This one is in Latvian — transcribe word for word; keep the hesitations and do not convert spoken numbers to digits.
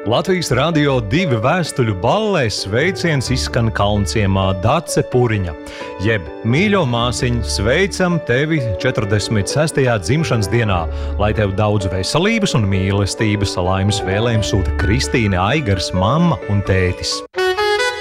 Latvijas Radio divi vēstuļu ballē sveiciens izskan Kalnciemā Dace Puriņa. Jeb mīļo māsiņu, sveicam tevi četrdesmit sestajā dzimšanas dienā, lai tev daudz veselības un mīlestības, laimes vēlējumu sūta Kristīne Aigars, mamma un tētis.